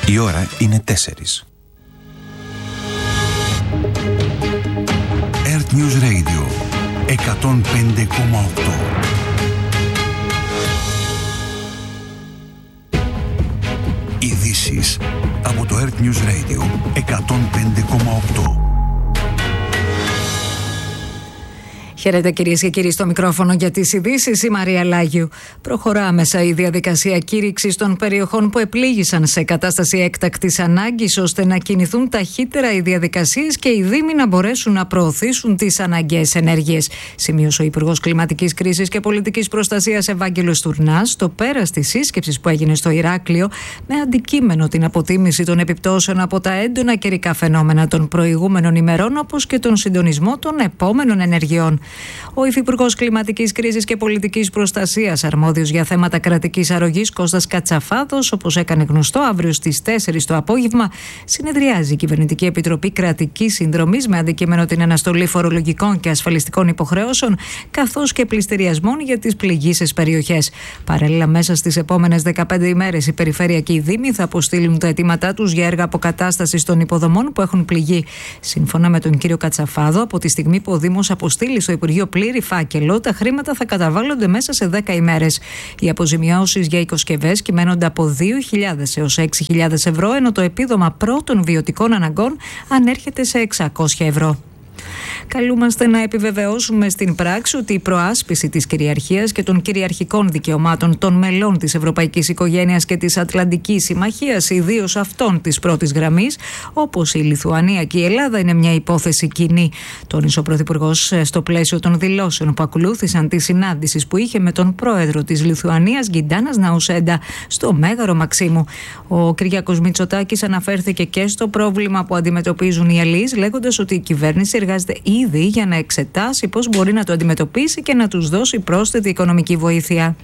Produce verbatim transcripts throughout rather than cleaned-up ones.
Η ώρα είναι τέσσερις. Earth News Radio εκατόν πέντε κόμμα οκτώ. Ειδήσεις από το Earth News Radio εκατόν πέντε κόμμα οκτώ. Χαίρετε κυρίες και κύριοι, στο μικρόφωνο για τις ειδήσεις η Μαρία Λάγιου. Προχωρά άμεσα η διαδικασία κήρυξης των περιοχών που επλήγησαν σε κατάσταση έκτακτης ανάγκης, ώστε να κινηθούν ταχύτερα οι διαδικασίες και οι δήμοι να μπορέσουν να προωθήσουν τις αναγκαίες ενέργειες. Σημείωσε ο Υπουργός Κλιματικής Κρίσης και Πολιτικής Προστασίας Ευάγγελος Τουρνάς στο πέρας της σύσκεψης που έγινε στο Ηράκλειο, με αντικείμενο την αποτίμηση των επιπτώσεων από τα έντονα καιρικά φαινόμενα των προηγούμενων ημερών, όπως και τον συντονισμό των επόμενων ενεργειών. Ο Υφυπουργός Κλιματικής Κρίσης και Πολιτικής Προστασίας, αρμόδιος για θέματα κρατικής αρρωγής, Κώστας Κατσαφάδος, όπως έκανε γνωστό, αύριο στις τέσσερις το απόγευμα συνεδριάζει η Κυβερνητική Επιτροπή Κρατικής Συνδρομής με αντικείμενο την αναστολή φορολογικών και ασφαλιστικών υποχρεώσεων, καθώς και πληστηριασμών για τις πληγείσες περιοχές. Παράλληλα, μέσα στις επόμενες δεκαπέντε ημέρες, οι περιφερειακοί δήμοι θα αποστείλουν τα αιτήματά τους για έργα αποκατάστασης των υποδομών που έχουν πληγεί. Σύμφωνα με τον κύριο Κατσαφάδο, από τη στιγμή που ο Δήμος αποστείλει στο Υπουργείο πλήρη φάκελο, τα χρήματα θα καταβάλλονται μέσα σε δέκα ημέρες. Οι αποζημιώσεις για οικοσκευές κυμαίνονται από δύο χιλιάδες έως έξι χιλιάδες ευρώ, ενώ το επίδομα πρώτων βιωτικών αναγκών ανέρχεται σε εξακόσια ευρώ. Καλούμαστε να επιβεβαιώσουμε στην πράξη ότι η προάσπιση της κυριαρχίας και των κυριαρχικών δικαιωμάτων των μελών της Ευρωπαϊκής Οικογένειας και της Ατλαντικής Συμμαχίας, ιδίως αυτών της πρώτης γραμμής, όπως η Λιθουανία και η Ελλάδα, είναι μια υπόθεση κοινή. Τόνισε ο Πρωθυπουργός στο πλαίσιο των δηλώσεων που ακολούθησαν τη συνάντηση που είχε με τον πρόεδρο της Λιθουανίας, Γκιντάνας Ναουσέντα, στο Μέγαρο Μαξίμου. Ο Κυριάκος Μητσοτάκης αναφέρθηκε και στο πρόβλημα που αντιμετωπίζουν οι αλλοίς, λέγοντας ότι η κυβέρνηση εργάζεται ήδη για να εξετάσει πώς μπορεί να το αντιμετωπίσει και να τους δώσει πρόσθετη οικονομική βοήθεια.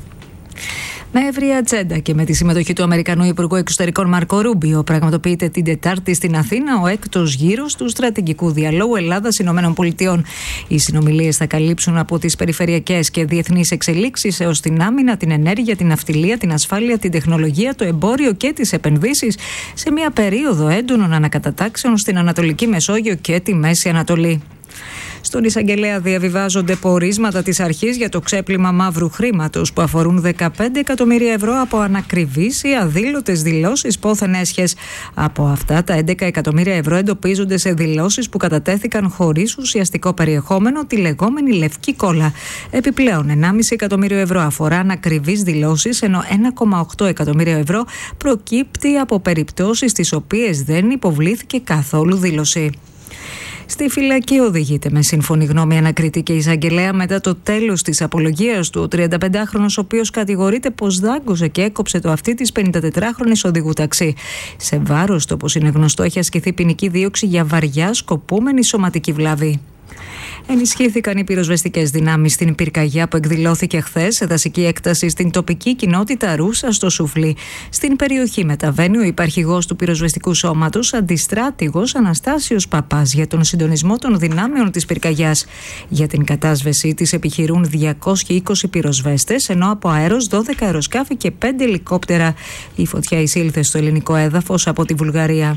Με ευρία ατζέντα και με τη συμμετοχή του Αμερικανού Υπουργού Εξωτερικών Μάρκο Ρούμπιο, πραγματοποιείται την Τετάρτη στην Αθήνα ο έκτος γύρος του στρατηγικού διαλόγου Ελλάδας-Ηνωμένων Πολιτειών. Οι συνομιλίες θα καλύψουν από τις περιφερειακές και διεθνείς εξελίξεις έως την άμυνα, την ενέργεια, την ναυτιλία, την ασφάλεια, την τεχνολογία, το εμπόριο και τις επενδύσεις, σε μια περίοδο έντονων ανακατατάξεων στην Ανατολική Μεσόγειο και τη Μέση Ανατολή. Στον εισαγγελέα διαβιβάζονται πορίσματα της αρχής για το ξέπλυμα μαύρου χρήματος που αφορούν δεκαπέντε εκατομμύρια ευρώ από ανακριβείς ή αδήλωτες δηλώσεις πόθεν έσχες. Από αυτά, τα έντεκα εκατομμύρια ευρώ εντοπίζονται σε δηλώσεις που κατατέθηκαν χωρίς ουσιαστικό περιεχόμενο, τη λεγόμενη λευκή κόλλα. Επιπλέον, ενάμιση εκατομμύριο ευρώ αφορά ανακριβείς δηλώσεις, ενώ ένα κόμμα οκτώ εκατομμύρια ευρώ προκύπτει από περιπτώσεις στις οποίες δεν υποβλήθηκε καθόλου δήλωση. Στη φυλακή οδηγείται με σύμφωνη γνώμη ανακριτή και εισαγγελέα μετά το τέλος της απολογίας του ο τριανταπεντάχρονος, ο οποίος κατηγορείται πως δάγκωσε και έκοψε το αυτί της πενηντατετράχρονης οδηγού ταξί. Σε βάρος του, όπως είναι γνωστό, έχει ασκηθεί ποινική δίωξη για βαριά σκοπούμενη σωματική βλάβη. Ενισχύθηκαν οι πυροσβεστικές δυνάμεις στην πυρκαγιά που εκδηλώθηκε χθες σε δασική έκταση στην τοπική κοινότητα Ρούσα στο Σουφλί. Στην περιοχή μεταβαίνει ο υπαρχηγός του πυροσβεστικού σώματος, αντιστράτηγος Αναστάσιος Παπάς, για τον συντονισμό των δυνάμεων της πυρκαγιάς. Για την κατάσβεσή της επιχειρούν διακόσιοι είκοσι πυροσβέστες, ενώ από αέρος δώδεκα αεροσκάφη και πέντε ελικόπτερα. Η φωτιά εισήλθε στο ελληνικό έδαφος από τη Βουλγαρία.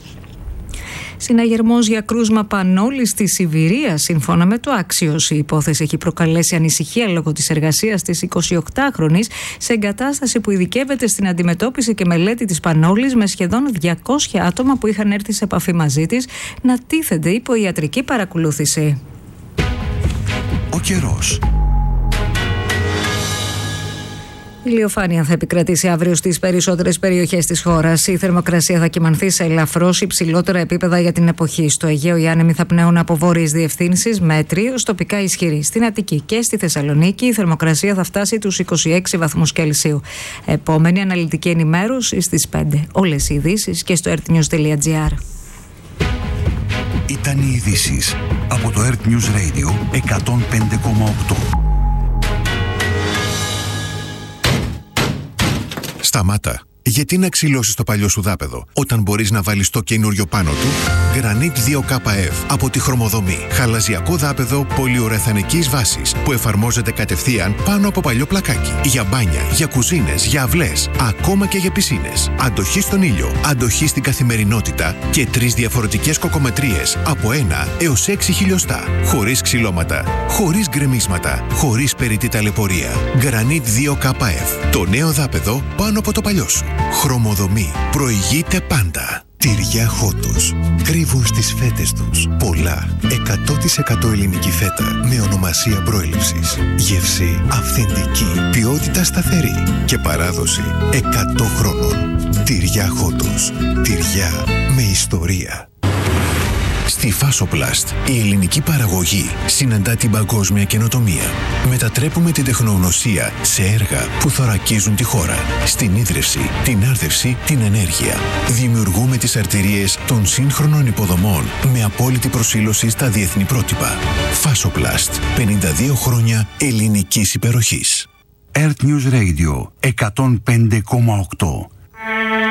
Συναγερμός για κρούσμα πανόλης στη Σιβηρία, σύμφωνα με το Άξιος. Η υπόθεση έχει προκαλέσει ανησυχία λόγω της εργασίας της εικοσιοκτάχρονης σε εγκατάσταση που ειδικεύεται στην αντιμετώπιση και μελέτη της πανόλης, με σχεδόν διακόσια άτομα που είχαν έρθει σε επαφή μαζί της να τίθενται υπό ιατρική παρακολούθηση. Ο καιρός. Η ηλιοφάνεια θα επικρατήσει αύριο στις περισσότερες περιοχές της χώρας. Η θερμοκρασία θα κυμανθεί σε ελαφρώς υψηλότερα επίπεδα για την εποχή. Στο Αιγαίο οι άνεμοι θα πνέουν από βόρειες διευθύνσεις, μέτρη ως τοπικά ισχυρή. Στην Αττική και στη Θεσσαλονίκη η θερμοκρασία θα φτάσει τους είκοσι έξι βαθμούς Κελσίου. Επόμενη αναλυτική ενημέρωση στις πέντε. Όλες οι ειδήσεις και στο earthnews τελεία gr. Ήταν οι ειδήσεις από το Earth News Radio εκατόν πέντε κόμμα οκτώ. Σταμάτα. Γιατί να ξυλώσεις το παλιό σου δάπεδο όταν μπορείς να βάλεις το καινούριο πάνω του? Granit δύο K F από τη Χρωμοδομή. Χαλαζιακό δάπεδο πολυουρεθανικής βάσης που εφαρμόζεται κατευθείαν πάνω από παλιό πλακάκι. Για μπάνια, για κουζίνες, για αυλές, ακόμα και για πισίνες. Αντοχή στον ήλιο, αντοχή στην καθημερινότητα και τρεις διαφορετικές κοκομετρίες από ένα έως έξι χιλιοστά. Χωρίς ξυλώματα, χωρίς γκρεμίσματα, χωρίς περιττή ταλαιπωρία. Granit δύο K F. Το νέο δάπεδο πάνω από το παλιό σου. Χρωμοδομή. Προηγείται πάντα. Τυριά Χότος. Κρύβουν στις φέτες τους πολλά εκατό τοις εκατό ελληνική φέτα με ονομασία προέλευσης. Γεύση αυθεντική, ποιότητα σταθερή και παράδοση εκατό χρόνων. Τυριά Χότος. Τυριά με ιστορία. Στη Φάσοπλαστ, η ελληνική παραγωγή συναντά την παγκόσμια καινοτομία. Μετατρέπουμε την τεχνογνωσία σε έργα που θωρακίζουν τη χώρα. Στην ίδρυυση, την άρδευση, την ενέργεια. Δημιουργούμε τις αρτηρίες των σύγχρονων υποδομών με απόλυτη προσήλωση στα διεθνή πρότυπα. Φάσοπλαστ, πενήντα δύο χρόνια ελληνικής υπεροχής. Earth News Radio εκατόν πέντε κόμμα οκτώ.